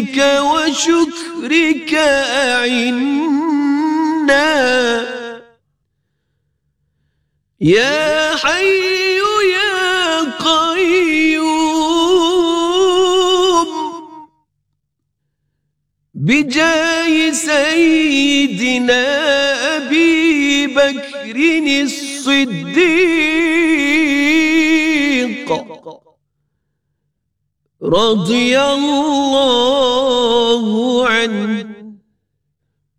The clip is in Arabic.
وشكرك أعنا يا حي يا قيوم بجاه سيدنا أبي بكر الصديق رضي الله عنه